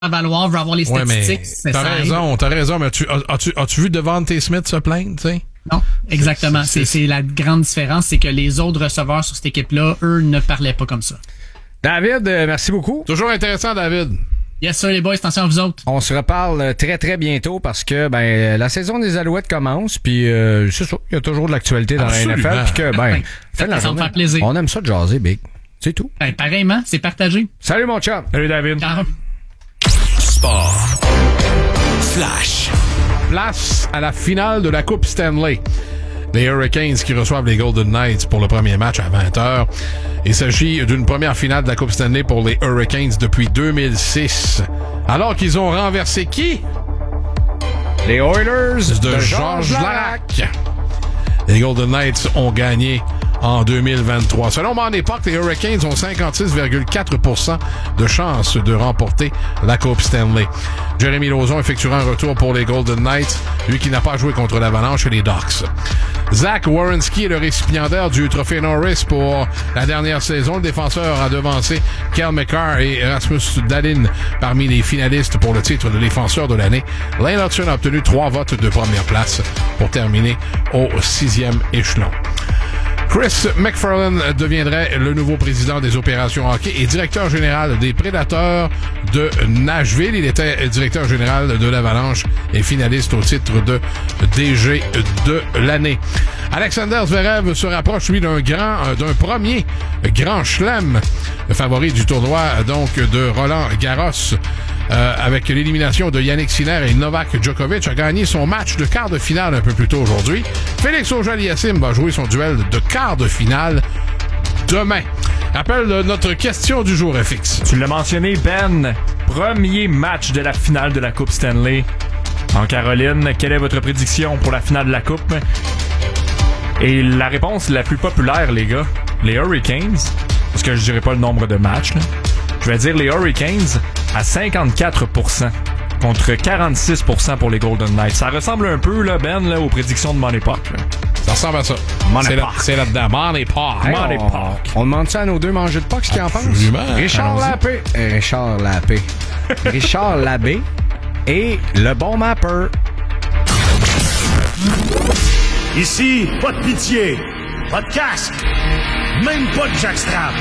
valoir, veut avoir les statistiques. Mais t'as raison, mais as-tu vu Devontae Smith se plaindre, tu sais? Non, exactement. C'est la grande différence, c'est que les autres receveurs sur cette équipe-là, eux, ne parlaient pas comme ça. David, merci beaucoup. Toujours intéressant, David. Yes, sir, les boys, attention à vous autres. On se reparle très, très bientôt parce que la saison des Alouettes commence, puis c'est ça, il y a toujours de l'actualité dans la NFL, puis que, fait la journée, faire plaisir. On aime ça de jaser, Big. C'est tout. Pareillement, c'est partagé. Salut, mon chum. Salut, David. Ciao. Sport. Flash. Place à la finale de la Coupe Stanley. Les Hurricanes qui reçoivent les Golden Knights pour le premier match à 20h. Il s'agit d'une première finale de la Coupe Stanley pour les Hurricanes depuis 2006. Alors qu'ils ont renversé qui? Les Oilers de Georges Larac. Les Golden Knights ont gagné en 2023. Selon mon époque, les Hurricanes ont 56,4% de chances de remporter la Coupe Stanley. Jeremy Lauzon effectuera un retour pour les Golden Knights, lui qui n'a pas joué contre l'Avalanche et les Ducks. Zach Werenski est le récipiendaire du trophée Norris pour la dernière saison. Le défenseur a devancé Kel McCarr et Rasmus Dahlin parmi les finalistes pour le titre de défenseur de l'année. Lane Hutson a obtenu 3 votes de première place pour terminer au 6e échelon. Chris McFarland deviendrait le nouveau président des opérations hockey et directeur général des Prédateurs de Nashville. Il était directeur général de l'Avalanche et finaliste au titre de DG de l'année. Alexander Zverev se rapproche, lui, d'un premier grand chelem, favori du tournoi, donc, de Roland Garros. Avec l'élimination de Yannick Sinner et Novak Djokovic, a gagné son match de quart de finale un peu plus tôt aujourd'hui. Félix Auger-Aliassime va jouer son duel de quart de finale demain. Rappel de notre question du jour, FX. Tu l'as mentionné, Ben. Premier match de la finale de la Coupe Stanley en Caroline. Quelle est votre prédiction pour la finale de la Coupe? Et la réponse la plus populaire, les gars, les Hurricanes, parce que je dirais pas le nombre de matchs, là. Je vais dire les Hurricanes à 54% contre 46% pour les Golden Knights. Ça ressemble un peu, là, Ben, là, aux prédictions de mon époque. Là. Ça ressemble à ça. C'est là-dedans. Money Park. Hey, on demande ça à nos deux mangeux de POC, ce qu'ils en pensent. Richard Lappé. Richard Labbé et le bon mapper. Ici, pas de pitié, pas de casque, même pas de jackstrap.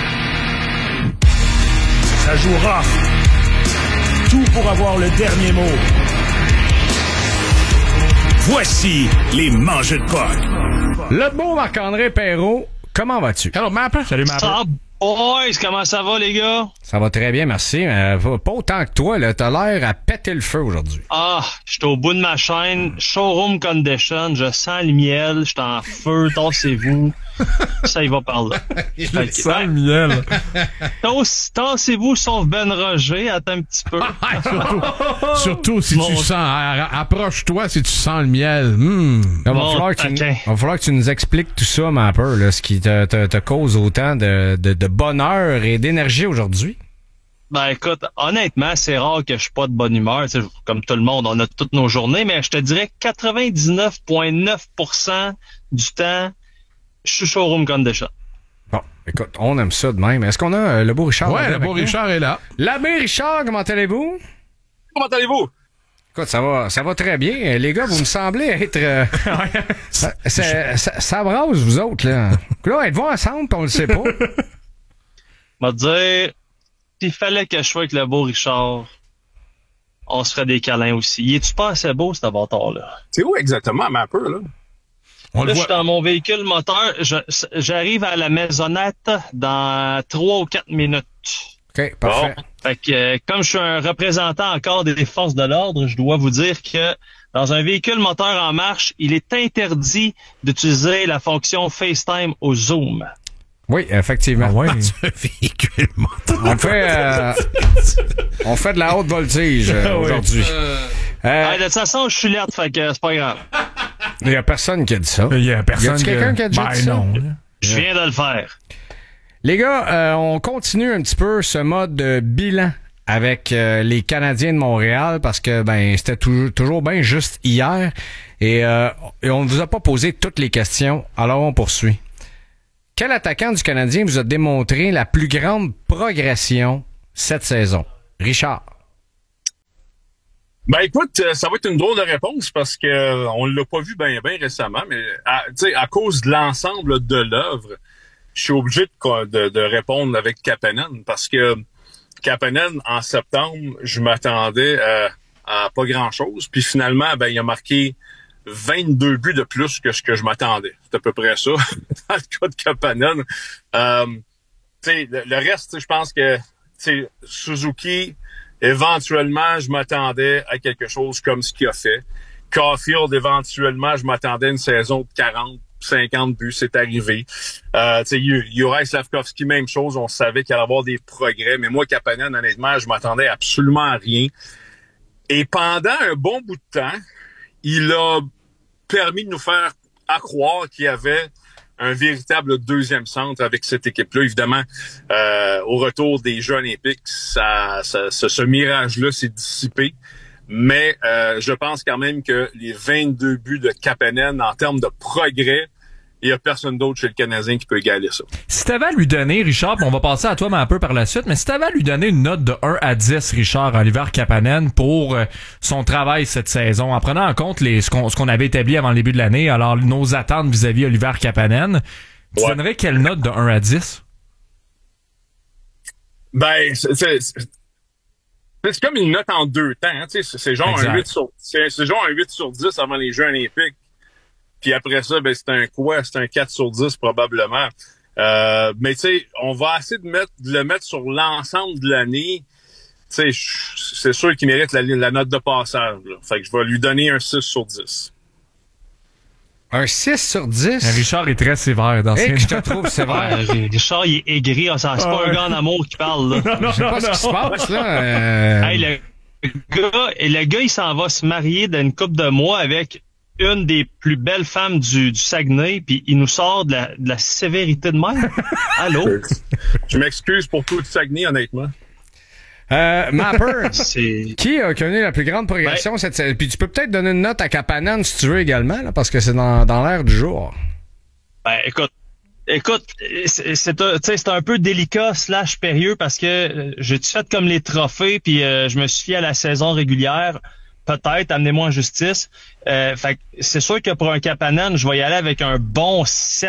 Ça joue rough. Tout pour avoir le dernier mot. Voici les mangeux de POC. Le beau Marc-André Perrault, comment vas-tu? Hello, Mapper. Salut, Mapper. Boys, comment ça va, les gars? Ça va très bien, merci. Pas autant que toi, là. T'as l'air à péter le feu aujourd'hui. Ah, j'étais au bout de ma chaîne. Showroom condition. Je sens le miel. J'étais en feu. Tassez-vous. Ça y va par là. Je sens le miel. Tassez-vous, sauf Ben Roger. Attends un petit peu. Surtout si tu sens... Approche-toi si tu sens le miel. Il va falloir que tu nous expliques tout ça, Mapper, là, ce qui te cause autant de bonheur et d'énergie aujourd'hui. Ben écoute, honnêtement, c'est rare que je suis pas de bonne humeur. Tu sais, comme tout le monde, on a toutes nos journées, mais je te dirais 99,9% du temps, je suis showroom condition. Bon, écoute, on aime ça de même. Est-ce qu'on a le beau Richard? Ouais, le beau Richard est là. L'abbé Richard, comment allez-vous? Comment allez-vous? Écoute, ça va très bien. Les gars, vous me semblez être... ça brasse, vous autres, là. Là, êtes-vous ensemble, on le sait pas. M'a dire, s'il fallait que je sois avec le beau Richard, on se ferait des câlins aussi. Il est-tu pas assez beau, cet avatar-là? C'est où exactement, Mapper, là? Là, je suis dans mon véhicule moteur. J'arrive à la maisonnette dans 3 ou 4 minutes. OK, parfait. Bon. Fait que, comme je suis un représentant encore des forces de l'ordre, je dois vous dire que dans un véhicule moteur en marche, il est interdit d'utiliser la fonction FaceTime au Zoom. Oui, effectivement. Ah ouais. Un véhicule moteur. On fait de la haute voltige aujourd'hui. De toute façon, je suis lettre, fait que c'est pas grave. Il y a personne qui a dit ça. Il y a personne. Y a quelqu'un qui a déjà dit ça? Non. Je viens de le faire. Les gars, on continue un petit peu ce mode de bilan avec les Canadiens de Montréal parce que c'était toujours bien juste hier et on ne vous a pas posé toutes les questions, alors on poursuit. Quel attaquant du Canadien vous a démontré la plus grande progression cette saison? Richard. Ben écoute, ça va être une drôle de réponse parce que on l'a pas vu bien récemment, mais à cause de l'ensemble de l'œuvre, je suis obligé de répondre avec Kapanen parce que Kapanen, en septembre, je m'attendais à pas grand-chose. Puis finalement, ben il a marqué 22 buts de plus que ce que je m'attendais. C'est à peu près ça dans le cas de Kapanen. Le reste, je pense que Suzuki, éventuellement, je m'attendais à quelque chose comme ce qu'il a fait. Caulfield, éventuellement, je m'attendais à une saison de 40, 50 buts. C'est arrivé. Juraj Slafkovský, même chose. On savait qu'il allait avoir des progrès. Mais moi, Kapanen, honnêtement, je m'attendais absolument à rien. Et pendant un bon bout de temps, il a permis de nous faire croire qu'il y avait un véritable deuxième centre avec cette équipe-là. Évidemment, au retour des Jeux olympiques, ce mirage-là s'est dissipé. Mais je pense quand même que les 22 buts de Kapanen, en termes de progrès, il n'y a personne d'autre chez le Canadien qui peut égaler ça. Si t'avais à lui donner, Richard, on va passer à toi mais un peu par la suite, mais si t'avais à lui donner une note de 1 à 10, Richard, Oliver Kapanen, pour son travail cette saison, en prenant en compte ce qu'on avait établi avant le début de l'année, alors nos attentes vis-à-vis Oliver Kapanen, tu donnerais quelle note de 1 à 10? Ben, c'est comme une note en deux temps. Hein, c'est genre un 8 sur 10 avant les Jeux olympiques. Puis après ça, ben c'est un 4 sur 10 probablement. Mais tu sais, on va essayer de le mettre sur l'ensemble de l'année. Tu sais, c'est sûr qu'il mérite la note de passage. Là. Fait que je vais lui donner un 6 sur 10. Un 6 sur 10? Richard est très sévère dans ses je te trouve sévère. Richard, il est aigri. C'est pas un gars en amour qui parle. Là. Je sais pas ce qui se passe, là. Hey, le gars, il s'en va se marier dans une couple de mois avec une des plus belles femmes du Saguenay, puis il nous sort de la sévérité de même. Allô? Je m'excuse pour tout le Saguenay, honnêtement. Mapper, qui a connu la plus grande progression cette saison? Puis tu peux peut-être donner une note à Kapanen si tu veux également, là, parce que c'est dans l'air du jour. Ben, écoute, c'est un peu délicat / périlleux parce que j'ai tout fait comme les trophées, puis je me suis fié à la saison régulière. Peut-être, amenez-moi en justice. Fait que c'est sûr que pour un Kapanen, je vais y aller avec un bon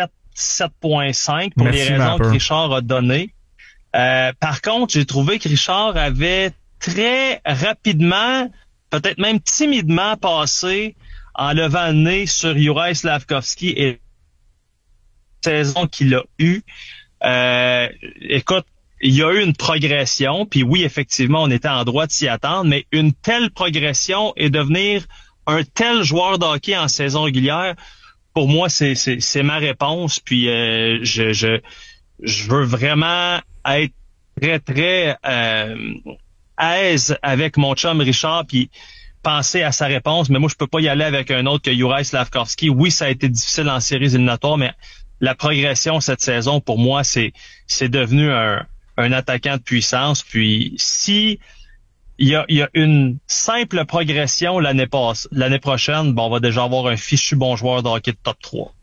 7.5 pour les raisons que Richard a données. Par contre, j'ai trouvé que Richard avait très rapidement, peut-être même timidement passé en levant le nez sur Juraj Slafkovský et la saison qu'il a eue. Écoute, il y a eu une progression, puis oui, effectivement, on était en droit de s'y attendre, mais une telle progression et devenir un tel joueur de hockey en saison régulière, pour moi, c'est ma réponse. Puis je veux vraiment être très, très à aise avec mon chum Richard, puis penser à sa réponse, mais moi, je peux pas y aller avec un autre que Juraj Slafkovský. Oui, ça a été difficile en séries éliminatoires, mais la progression cette saison, pour moi, c'est devenu un attaquant de puissance. Puis si il y a une simple progression l'année prochaine, bon, on va déjà avoir un fichu bon joueur de hockey de top 3.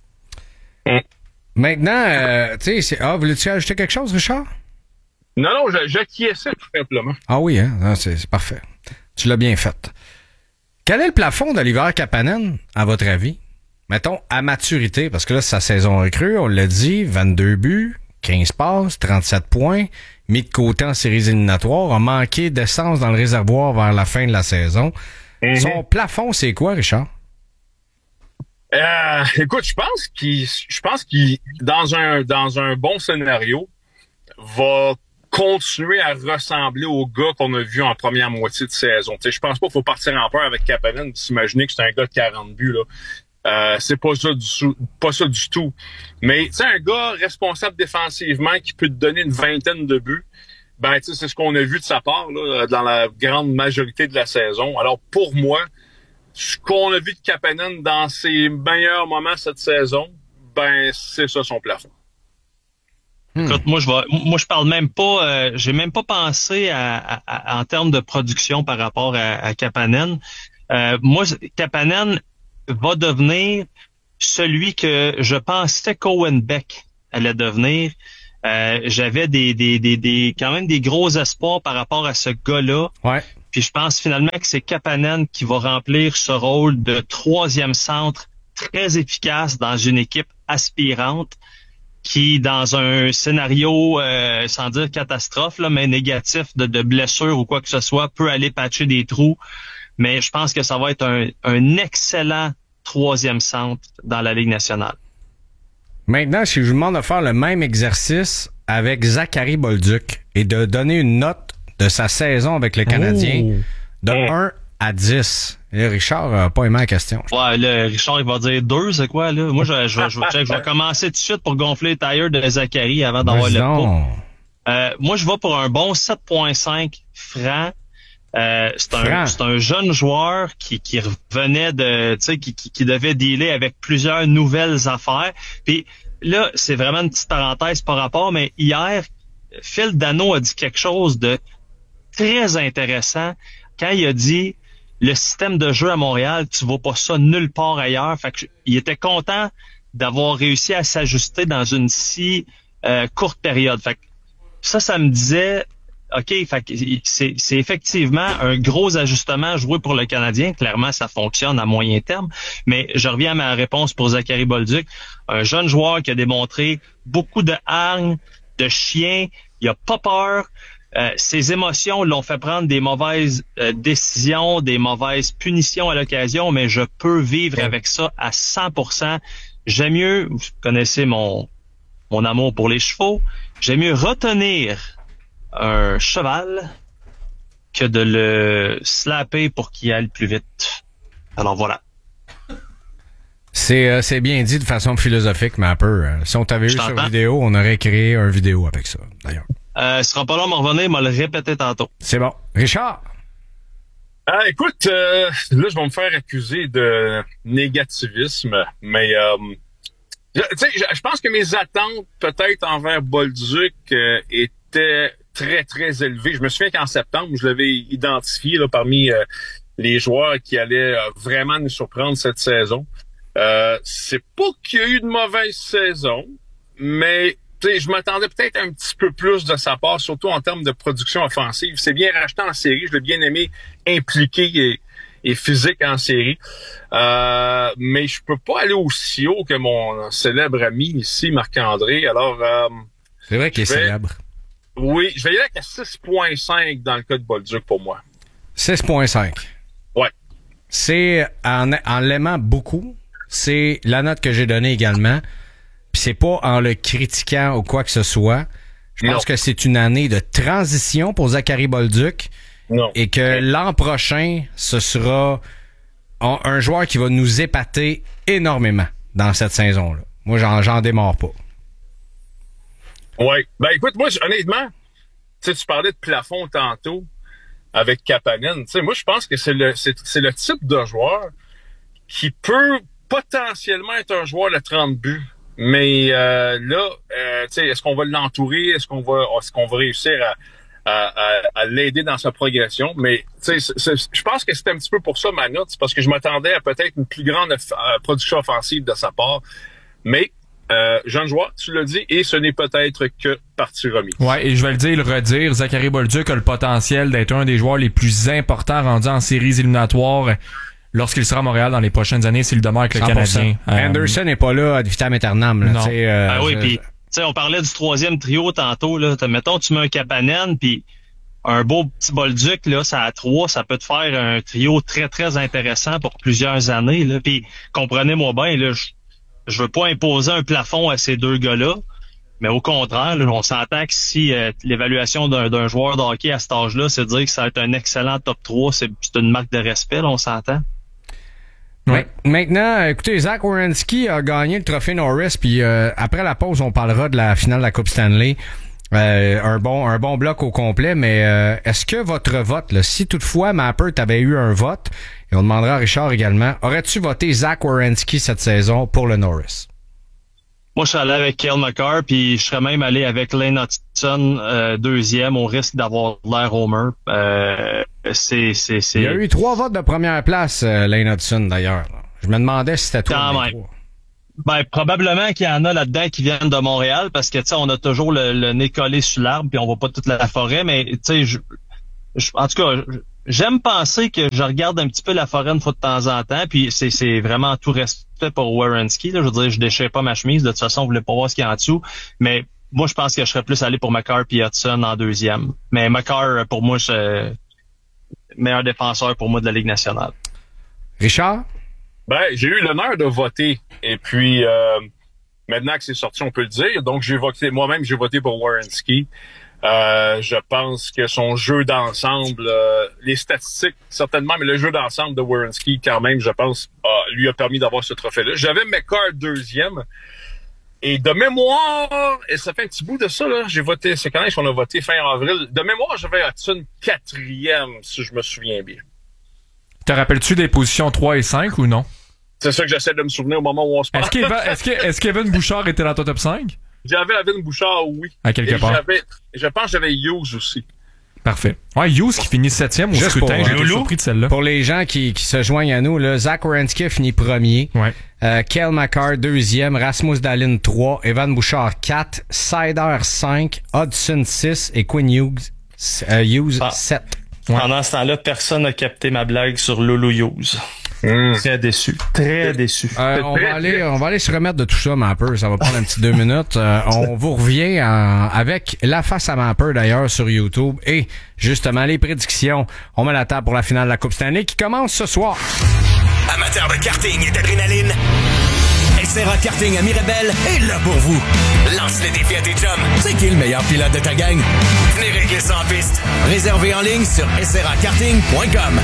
Maintenant, tu sais, voulais-tu ajouter quelque chose, Richard? Non, j'acquiesçais tout simplement. Ah oui, hein? Non, c'est parfait. Tu l'as bien fait. Quel est le plafond d'Oliver Kapanen, à votre avis? Mettons, à maturité, parce que là, c'est sa saison recrue, on l'a dit, 22 buts, 15 passes, 37 points, mis de côté en séries éliminatoires, a manqué d'essence dans le réservoir vers la fin de la saison. Son plafond, c'est quoi, Richard? Écoute, je pense qu'il dans un bon scénario va continuer à ressembler au gars qu'on a vu en première moitié de saison. T'sais, je pense pas qu'il faut partir en peur avec Kapanen et s'imaginer que c'est un gars de 40 buts là. C'est pas ça du tout. Mais tu sais, un gars responsable défensivement qui peut te donner une vingtaine de buts, ben tu sais, c'est ce qu'on a vu de sa part là, dans la grande majorité de la saison. Alors pour moi, ce qu'on a vu de Kapanen dans ses meilleurs moments cette saison, ben c'est ça son plafond. Écoute, moi je parle même pas, j'ai même pas pensé en termes de production par rapport à Kapanen. Moi, Kapanen va devenir celui que je pensais qu'Owen Beck allait devenir. J'avais quand même des gros espoirs par rapport à ce gars-là. Ouais. Puis je pense finalement que c'est Kapanen qui va remplir ce rôle de troisième centre très efficace dans une équipe aspirante qui, dans un scénario, sans dire catastrophe, là, mais négatif de blessure ou quoi que ce soit, peut aller patcher des trous. Mais je pense que ça va être un excellent troisième centre dans la Ligue nationale. Maintenant, si je vous demande de faire le même exercice avec Zachary Bolduc et de donner une note de sa saison avec le Canadien de 1 à 10. Et Richard n'a pas aimé la question. Ouais, là, Richard, il va dire 2, c'est quoi, là? Moi, je vais commencer tout de suite pour gonfler les tires de Zachary avant d'avoir le pot. Moi, je vais pour un bon 7.5 franc. C'est un jeune joueur qui revenait de, tu sais, qui devait dealer avec plusieurs nouvelles affaires. Puis là, c'est vraiment une petite parenthèse par rapport, mais hier, Phil Dano a dit quelque chose de très intéressant quand il a dit le système de jeu à Montréal, tu vois pas ça nulle part ailleurs. Fait que il était content d'avoir réussi à s'ajuster dans une si courte période. Fait que ça me disait OK, fait que c'est effectivement un gros ajustement joué pour le Canadien. Clairement, ça fonctionne à moyen terme. Mais je reviens à ma réponse pour Zachary Bolduc. Un jeune joueur qui a démontré beaucoup de hargne, de chien. Il a pas peur. Ses émotions l'ont fait prendre des mauvaises décisions, des mauvaises punitions à l'occasion, mais je peux vivre avec ça à 100%. J'aime mieux, vous connaissez mon amour pour les chevaux, j'aime mieux retenir un cheval que de le slapper pour qu'il aille plus vite. Alors voilà. C'est bien dit de façon philosophique, mais un peu. Si on t'avait eu sur vidéo, on aurait créé un vidéo avec ça, d'ailleurs. Ce sera pas long à me revenir, il m'a le répété tantôt. C'est bon. Richard? Écoute, là, je vais me faire accuser de négativisme, mais je pense que mes attentes, peut-être envers Bolduc, étaient très, très élevées. Je me souviens qu'en septembre, je l'avais identifié là, parmi les joueurs qui allaient vraiment nous surprendre cette saison. C'est pas qu'il y a eu de mauvaise saison, mais je m'attendais peut-être un petit peu plus de sa part, surtout en termes de production offensive. C'est bien racheté en série, je l'ai bien aimé impliqué et physique en série. Mais je peux pas aller aussi haut que mon célèbre ami ici, Marc-André. Alors, c'est vrai qu'il est célèbre. Oui, je vais y aller à 6.5 dans le cas de Bolduc pour moi. 6.5. Ouais. C'est en l'aimant beaucoup. C'est la note que j'ai donnée également. Puis c'est pas en le critiquant ou quoi que ce soit. Je pense que c'est une année de transition pour Zachary Bolduc. Non. Et que l'an prochain, ce sera un joueur qui va nous épater énormément dans cette saison-là. Moi, j'en démarre pas. Ouais. Ben écoute, moi, honnêtement, tu parlais de plafond tantôt avec Kapanen. Moi, je pense que c'est le type de joueur qui peut potentiellement être un joueur de 30 buts. Mais là, est-ce qu'on va l'entourer? Est-ce qu'on va réussir à l'aider dans sa progression? Mais je pense que c'est un petit peu pour ça ma note. C'est parce que je m'attendais à peut-être une plus grande production offensive de sa part. Mais jeune joueur, tu l'as dit, et ce n'est peut-être que partie remise. Ouais, et je vais le redire, Zachary Bolduc a le potentiel d'être un des joueurs les plus importants rendus en séries éliminatoires lorsqu'il sera à Montréal dans les prochaines années s'il demeure avec le 100%. Canadien. Anderson n'est pas là ad vitam aeternam. Là, non. Oui, puis on parlait du troisième trio tantôt. Là, mettons, tu mets un Kapanen, puis un beau petit Bolduc, là, ça à 3, ça peut te faire un trio très, très intéressant pour plusieurs années. Là. Puis comprenez-moi bien, là, je veux pas imposer un plafond à ces deux gars-là, mais au contraire, là, on s'entend que si l'évaluation d'un joueur de hockey à cet âge-là, c'est de dire que ça va être un excellent top 3, c'est une marque de respect, là, on s'entend. Ouais. Maintenant, écoutez, Zach Werenski a gagné le trophée Norris, puis après la pause, on parlera de la finale de la Coupe Stanley. Un bon bloc au complet, mais est-ce que votre vote, là, si toutefois Mapper t'avait eu un vote, et on demandera à Richard également, aurais-tu voté Zach Werenski cette saison pour le Norris? Moi, je suis allé avec Cale Makar, puis je serais même allé avec Lane Hutchinson, deuxième, au risque d'avoir l'air Homer. Il y a eu 3 votes de première place, Lane Hutchinson, d'ailleurs. Je me demandais si c'était toi. Quand même. Ben, probablement qu'il y en a là-dedans qui viennent de Montréal, parce que, tu sais, on a toujours le nez collé sur l'arbre, puis on voit pas toute la forêt, mais, tu sais, en tout cas, j'aime penser que je regarde un petit peu la forêt une fois de temps en temps, puis c'est vraiment tout respect pour Werenski. Là. Je veux dire, je déchire pas ma chemise. De toute façon, vous voulez pas voir ce qu'il y a en dessous. Mais moi, je pense que je serais plus allé pour Makar puis Hudson en deuxième. Mais Makar, pour moi, c'est meilleur défenseur pour moi de la Ligue nationale. Richard? Ben, j'ai eu l'honneur de voter. Et puis, maintenant que c'est sorti, on peut le dire. Donc, j'ai voté pour Werenski. Je pense que son jeu d'ensemble, les statistiques certainement, mais le jeu d'ensemble de Werenski, quand même, je pense, lui a permis d'avoir ce trophée-là. J'avais Makar deuxième. Et de mémoire, et ça fait un petit bout de ça, là, j'ai voté, c'est quand même qu'on a voté fin avril. De mémoire, j'avais Hudson quatrième, si je me souviens bien. Te rappelles-tu des positions 3 et 5 ou non? C'est ça que j'essaie de me souvenir au moment où on se parle. Est-ce qu'Evan Bouchard était dans ton top 5? J'avais Evan Bouchard, oui. À quelque part. Je pense que j'avais Hughes aussi. Parfait. Ouais, Hughes qui finit 7e au scrutin. J'ai été surpris de celle-là. Pour les gens qui se joignent à nous, là, Zach Werenski a fini premier. Ouais. Cale Makar deuxième. Rasmus Dahlin 3. Evan Bouchard 4. Sider 5. Hudson 6. Et Quinn Hughes 7. Pendant ce temps-là, personne n'a capté ma blague sur Lulu Hughes. Très déçu. Très déçu. On va aller se remettre de tout ça, Mapper. Ça va prendre un petit 2 minutes. On vous revient avec la face à Mapper, d'ailleurs, sur YouTube. Et, justement, les prédictions. On met la table pour la finale de la Coupe Stanley qui commence ce soir. Amateurs de karting et d'adrénaline, SRA Karting à Mirabel est là pour vous. Lance le défi à tes chums. C'est qui le meilleur pilote de ta gang? Venez régler ça en piste. Réservé en ligne sur srakarting.com.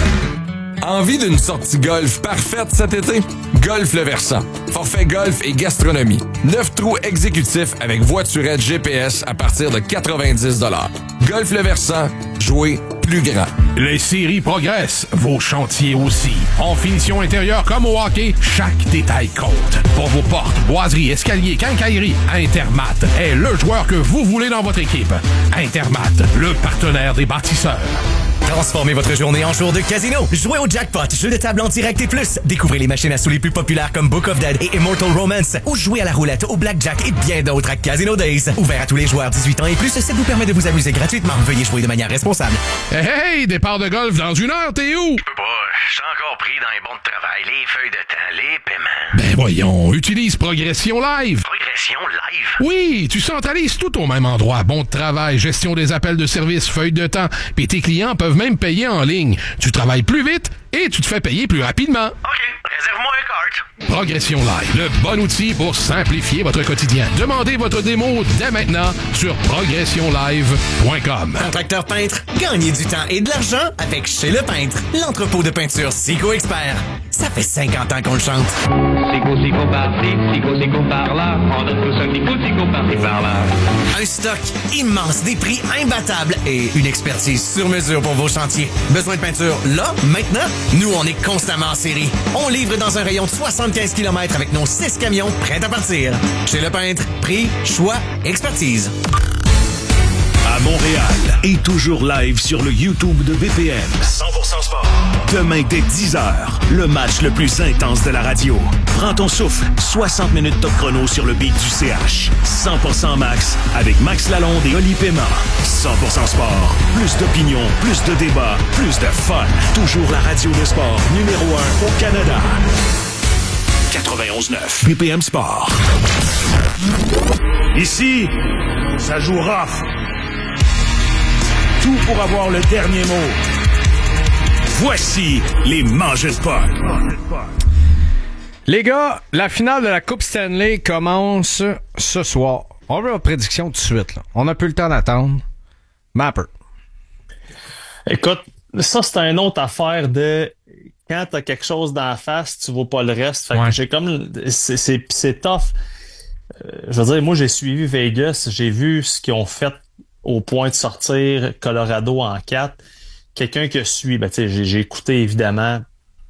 Envie d'une sortie golf parfaite cet été? Golf Le Versant. Forfait golf et gastronomie. 9 trous exécutifs avec voiturette GPS à partir de 90 $. Golf Le Versant. Jouer plus grand. Les séries progressent, vos chantiers aussi. En finition intérieure comme au hockey, chaque détail compte. Pour vos portes, boiseries, escaliers, quincailleries, Intermat est le joueur que vous voulez dans votre équipe. Intermat, le partenaire des bâtisseurs. Transformez votre journée en jour de casino. Jouez au jackpot, jeu de table en direct et plus. Découvrez les machines à sous les plus populaires comme Book of Dead et Immortal Romance. Ou jouez à la roulette, au blackjack et bien d'autres à Casino Days. Ouvert à tous les joueurs 18 ans et plus, ça vous permet de vous amuser gratuitement. Veuillez jouer de manière responsable. Hey, départ de golf dans 1 heure, t'es où? Je peux pas, je suis encore pris dans les bons de travail, les feuilles de temps, les paiements. Ben voyons, utilise Progression Live. Progression Live? Oui, tu centralises tout au même endroit. Bon de travail, gestion des appels de service, feuilles de temps, puis tes clients peuvent même payer en ligne. Tu travailles plus vite et tu te fais payer plus rapidement. OK, réserve-moi un carte. Progression Live, le bon outil pour simplifier votre quotidien. Demandez votre démo dès maintenant sur progressionlive.com. Contracteur peintre, gagnez du temps et de l'argent avec Chez Le Peintre, l'entrepôt de peinture Sico Expert. Ça fait 50 ans qu'on le chante. Sico par-ci, Sico par-là, on a tous un Sico par-ci par-là. Un stock immense, des prix imbattables et une expertise sur mesure pour vos chantiers. Besoin de peinture là, maintenant? Nous, on est constamment en série. On livre dans un rayon de 75 km avec nos 6 camions prêts à partir. Chez Le Peintre, prix, choix, expertise. À Montréal et toujours live sur le YouTube de BPM. 100% sport. Demain dès 10h, le match le plus intense de la radio. Prends ton souffle, 60 minutes top chrono sur le beat du CH. 100% Max avec Max Lalonde et Oli Paiement. 100% sport, plus d'opinion, plus de débats, plus de fun. Toujours la radio de sport numéro 1 au Canada. 91.9 BPM Sport. Ici, ça joue rough. Tout pour avoir le dernier mot. Voici les mangeurs de pot. Les gars, la finale de la Coupe Stanley commence ce soir. On veut votre prédiction tout de suite. Là. On n'a plus le temps d'attendre. Mapper. Écoute, ça, c'est une autre affaire de quand t'as quelque chose dans la face, tu vois pas le reste. Fait que j'ai comme... C'est tough. Je veux dire, moi, j'ai suivi Vegas. J'ai vu ce qu'ils ont fait au point de sortir Colorado en 4. Quelqu'un que suit, ben, tu sais, j'ai écouté évidemment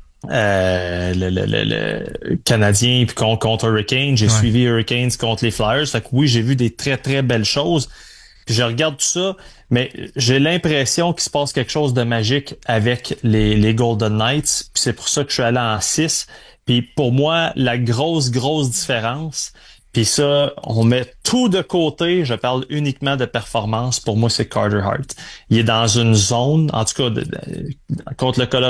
le Canadien puis contre Hurricanes. J'ai suivi Hurricanes contre les Flyers. Fait que oui, j'ai vu des très, très belles choses. Puis je regarde tout ça, mais j'ai l'impression qu'il se passe quelque chose de magique avec les Golden Knights. Puis c'est pour ça que je suis allé en 6. Puis pour moi, la grosse différence, puis ça, on met tout de côté, je parle uniquement de performance. Pour moi, c'est Carter Hart. Il est dans une zone, en tout cas, contre le Colorado,